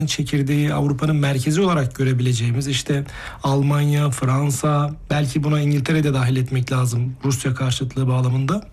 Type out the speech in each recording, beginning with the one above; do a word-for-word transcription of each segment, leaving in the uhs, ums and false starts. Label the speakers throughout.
Speaker 1: çekirdeği, Avrupa'nın merkezi olarak görebileceğimiz işte Almanya, Fransa, belki buna İngiltere'yi de dahil etmek lazım Rusya karşıtlığı bağlamında.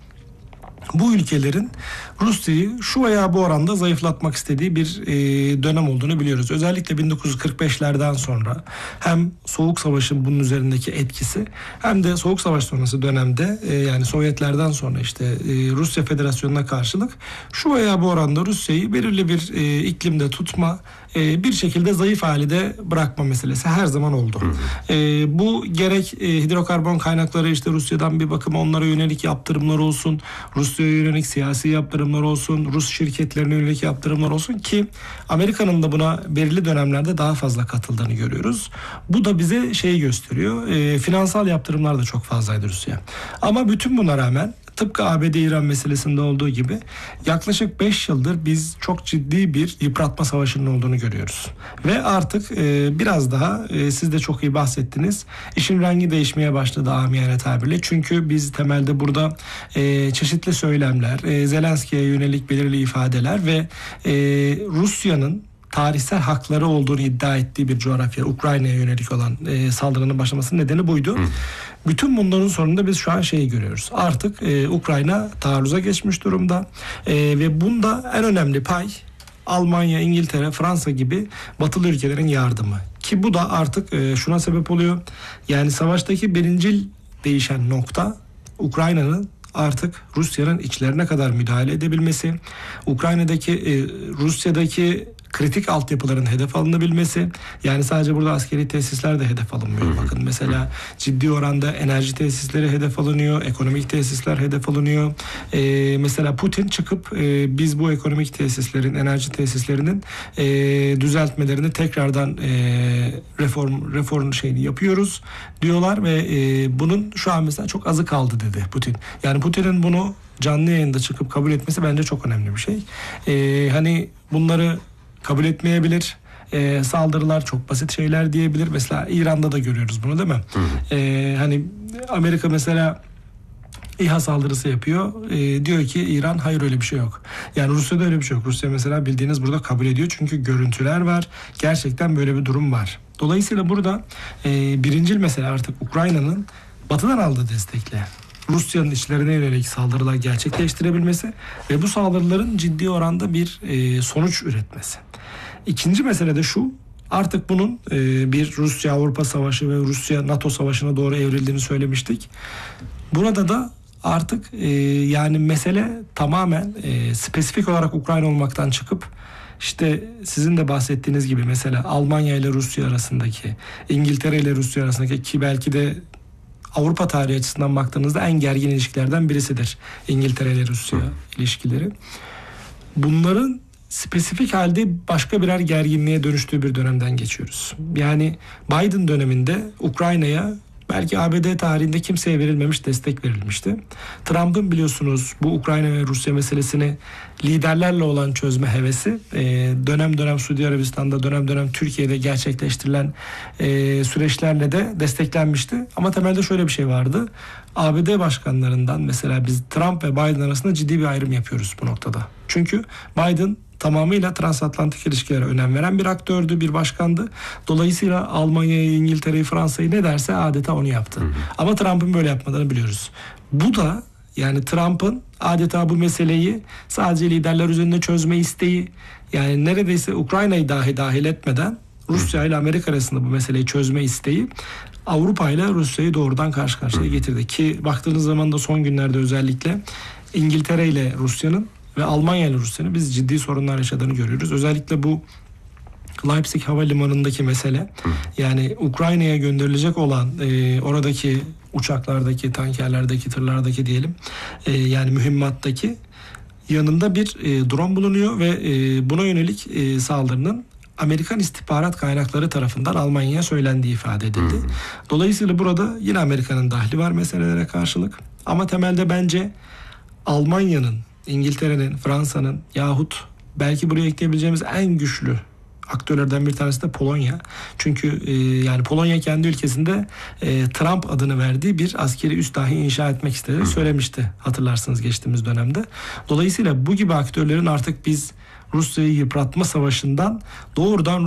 Speaker 1: Bu ülkelerin Rusya'yı şu veya bu oranda zayıflatmak istediği bir e, dönem olduğunu biliyoruz. Özellikle bin dokuz yüz kırk beşlerden sonra hem Soğuk Savaş'ın bunun üzerindeki etkisi hem de Soğuk Savaş sonrası dönemde e, yani Sovyetlerden sonra işte e, Rusya Federasyonu'na karşılık şu veya bu oranda Rusya'yı belirli bir e, iklimde tutma, e, bir şekilde zayıf halde bırakma meselesi her zaman oldu. E, bu gerek e, hidrokarbon kaynakları işte Rusya'dan bir bakıma onlara yönelik yaptırımlar olsun, Rusya'ya yönelik siyasi yaptırımlar olsun, Rus şirketlerine yönelik yaptırımlar olsun ki Amerika'nın da buna belirli dönemlerde daha fazla katıldığını görüyoruz. Bu da bize şeyi gösteriyor. E, finansal yaptırımlar da çok fazlaydı Rusya. Ama bütün buna rağmen tıpkı A B D-İran meselesinde olduğu gibi yaklaşık beş yıldır biz çok ciddi bir yıpratma savaşının olduğunu görüyoruz. Ve artık e, biraz daha e, siz de çok iyi bahsettiniz. İşin rengi değişmeye başladı amiyane tabirle. Çünkü biz temelde burada e, çeşitli söylemler, e, Zelenski'ye yönelik belirli ifadeler ve e, Rusya'nın tarihsel hakları olduğunu iddia ettiği bir coğrafya, Ukrayna'ya yönelik olan e, saldırının başlamasının nedeni buydu. Hı. Bütün bunların sonunda biz şu an şeyi görüyoruz. Artık e, Ukrayna taarruza geçmiş durumda e, ve bunda en önemli pay Almanya, İngiltere, Fransa gibi batılı ülkelerin yardımı. Ki bu da artık e, şuna sebep oluyor. Yani savaştaki birincil değişen nokta Ukrayna'nın artık Rusya'nın içlerine kadar müdahale edebilmesi, Ukrayna'daki, e, Rusya'daki kritik altyapıların hedef alınabilmesi. Yani sadece burada askeri tesisler de hedef alınmıyor. Bakın mesela ciddi oranda enerji tesisleri hedef alınıyor, ekonomik tesisler hedef alınıyor. Ee, mesela Putin çıkıp e, biz bu ekonomik tesislerin, enerji tesislerinin e, düzeltmelerini tekrardan e, reform reform şeyini yapıyoruz diyorlar ve e, bunun şu an mesela çok azı kaldı dedi Putin. Yani Putin'in bunu canlı yayında çıkıp kabul etmesi bence çok önemli bir şey. E, hani bunları kabul etmeyebilir. Ee, saldırılar çok basit şeyler diyebilir. Mesela İran'da da görüyoruz bunu, değil mi? Ee, hani Amerika mesela İHA saldırısı yapıyor. Ee, diyor ki İran hayır öyle bir şey yok. Yani Rusya'da öyle bir şey yok. Rusya mesela bildiğiniz burada kabul ediyor. Çünkü görüntüler var. Gerçekten böyle bir durum var. Dolayısıyla burada e, birincil mesele artık Ukrayna'nın batıdan aldığı destekle Rusya'nın içlerine yönelik saldırılar gerçekleştirebilmesi ve bu saldırıların ciddi oranda bir e, sonuç üretmesi. İkinci mesele de şu, artık bunun e, bir Rusya-Avrupa savaşı ve Rusya-NATO savaşına doğru evrildiğini söylemiştik. Burada da artık e, yani mesele tamamen e, spesifik olarak Ukrayna olmaktan çıkıp İşte sizin de bahsettiğiniz gibi mesela Almanya ile Rusya arasındaki, İngiltere ile Rusya arasındaki ki belki de Avrupa tarihi açısından baktığınızda en gergin ilişkilerden birisidir İngiltere ile Rusya ilişkileri. Bunların spesifik halde başka birer gerginliğe dönüştüğü bir dönemden geçiyoruz. Yani Biden döneminde Ukrayna'ya belki A B D tarihinde kimseye verilmemiş destek verilmişti. Trump'ın biliyorsunuz bu Ukrayna ve Rusya meselesini liderlerle olan çözme hevesi dönem dönem Suudi Arabistan'da, dönem dönem Türkiye'de gerçekleştirilen süreçlerle de desteklenmişti. Ama temelde şöyle bir şey vardı. A B D başkanlarından mesela biz Trump ve Biden arasında ciddi bir ayrım yapıyoruz bu noktada. Çünkü Biden tamamıyla transatlantik ilişkilere önem veren bir aktördü, bir başkandı. Dolayısıyla Almanya'yı, İngiltere'yi, Fransa'yı ne derse adeta onu yaptı. Hı hı. Ama Trump'ın böyle yapmadığını biliyoruz. Bu da yani Trump'ın adeta bu meseleyi sadece liderler üzerinde çözme isteği, yani neredeyse Ukrayna'yı dahi dahil etmeden Rusya ile Amerika arasında bu meseleyi çözme isteği Avrupa ile Rusya'yı doğrudan karşı karşıya getirdi. Ki baktığınız zaman da son günlerde özellikle İngiltere ile Rusya'nın ve Almanya ile Rusya'nın biz ciddi sorunlar yaşadığını görüyoruz. Özellikle bu Leipzig Havalimanı'ndaki mesele, yani Ukrayna'ya gönderilecek olan e, oradaki uçaklardaki, tankerlerdeki, tırlardaki diyelim e, yani mühimmattaki yanında bir e, drone bulunuyor ve e, buna yönelik e, saldırının Amerikan istihbarat kaynakları tarafından Almanya'ya söylendiği ifade edildi. Hmm. Dolayısıyla burada yine Amerika'nın dahli var meselelere karşılık. Ama temelde bence Almanya'nın, İngiltere'nin, Fransa'nın yahut belki buraya ekleyebileceğimiz en güçlü aktörlerden bir tanesi de Polonya. Çünkü e, yani Polonya kendi ülkesinde e, Trump adını verdiği bir askeri üs dahi inşa etmek istediğini söylemişti. Hatırlarsınız geçtiğimiz dönemde. Dolayısıyla bu gibi aktörlerin artık biz Rusya'yı yıpratma savaşından doğrudan